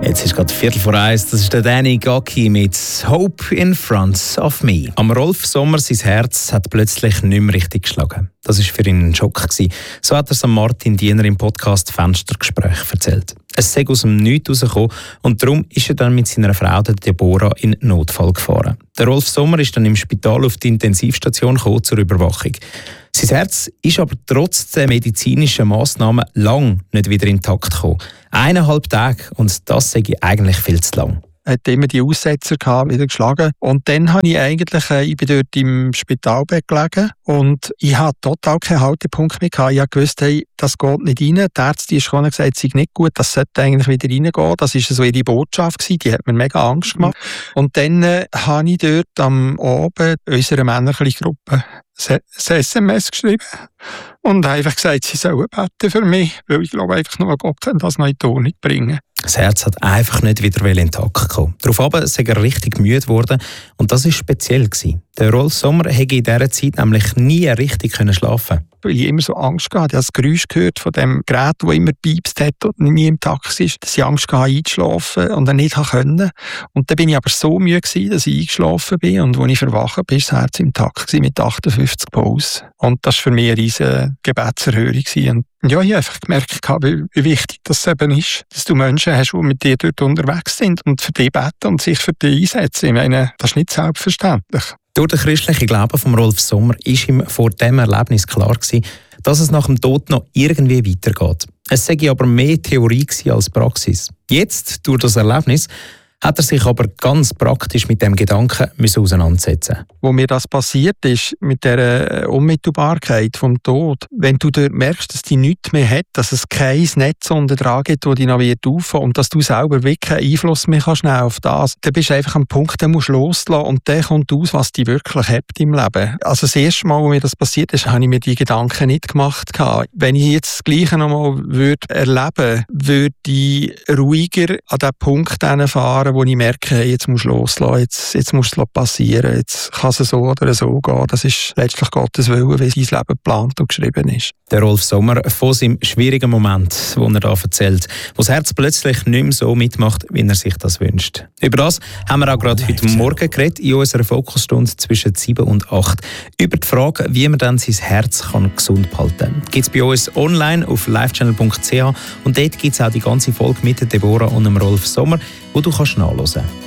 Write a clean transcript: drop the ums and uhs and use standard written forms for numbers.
Jetzt ist gerade 1:15. Das ist der Danny Gocki mit «Hope in front of me». Am Rolf Sommer, sein Herz hat plötzlich nicht mehr richtig geschlagen. Das war für ihn ein Schock. So hat er es Martin Diener im Podcast «Fenstergespräch» erzählt. Es sei aus dem Nichts rausgekommen und darum ist er dann mit seiner Frau Deborah in Notfall gefahren. Der Rolf Sommer ist dann im Spital auf die Intensivstation gekommen zur Überwachung. Sein Herz ist aber trotz der medizinischen Massnahmen lang nicht wieder intakt gekommen. 1,5 Tage und das sei eigentlich viel zu lang. Er hat immer die Aussetzer gehabt, wieder geschlagen. Und dann habe ich ich bin dort im Spitalbett gelegen und ich hatte total keinen Haltepunkt mehr gehabt. Ich habe gewusst, hey, das geht nicht rein. Die Ärztin ist gesagt, es sei nicht gut, das sollte eigentlich wieder reingehen. Das war so ihre Botschaft gewesen. Die hat mir mega Angst gemacht. Und dann habe ich dort am Abend unserer männlichen Gruppe ein SMS geschrieben und einfach gesagt, sie sollen beten für mich, weil ich glaube einfach nur Gott kann das noch in die Ordnung bringen. Das Herz hat einfach nicht wieder intakt gekommen. Daraufhin ist er richtig müde geworden und das war speziell. Der Rolf Sommer hätte in dieser Zeit nämlich nie richtig schlafen. Weil ich immer so Angst hatte. Ich habe das Geräusch gehört von dem Gerät, das immer piepst hat und nie im Takt ist, dass ich Angst hatte, einzuschlafen und dann nicht konnte. Und dann bin ich aber so müde gewesen, dass ich eingeschlafen bin und als ich verwacht bin, war das Herz im Takt mit 58 Puls. Und das war für mich eine riesige Gebetserhörung. Und ja, ich habe einfach gemerkt, wie wichtig das eben ist, dass du Menschen hast, die mit dir dort unterwegs sind und für dich beten und sich für dich einsetzen. Ich meine, das ist nicht selbstverständlich. Durch den christlichen Glauben von Rolf Sommer war ihm vor diesem Erlebnis klar gewesen, dass es nach dem Tod noch irgendwie weitergeht. Es sei aber mehr Theorie als Praxis. Jetzt, durch das Erlebnis, hat er sich aber ganz praktisch mit dem Gedanken auseinandersetzen. Wo mir das passiert ist, mit der Unmittelbarkeit vom Tod, wenn du dort merkst, dass die nichts mehr hat, dass es kein Netz unter dran gibt, das dich noch wieder auffangen und dass du selber wirklich keinen Einfluss mehr kannst auf das, dann bist du einfach am Punkt, den musst du loslassen und dann kommt aus, was dich wirklich hat im Leben. Also das erste Mal, wo mir das passiert ist, habe ich mir die Gedanken nicht gemacht. Wenn ich jetzt das Gleiche noch mal erleben würde ich ruhiger an den Punkt fahren, wo ich merke, hey, jetzt musst du loslassen, jetzt muss es passieren, jetzt kann es so oder so gehen. Das ist letztlich Gottes Wille, wie sein Leben geplant und geschrieben ist. Der Rolf Sommer von seinem schwierigen Moment, den er da erzählt, wo das Herz plötzlich nicht mehr so mitmacht, wie er sich das wünscht. Über das haben wir auch gerade heute Morgen geredet, in unserer Fokusstunde zwischen 7 und 8. Über die Frage, wie man dann sein Herz gesund behalten kann. Gibt es bei uns online auf livechannel.ch und dort gibt es auch die ganze Folge mit Deborah und dem Rolf Sommer, wo du nachhören kannst.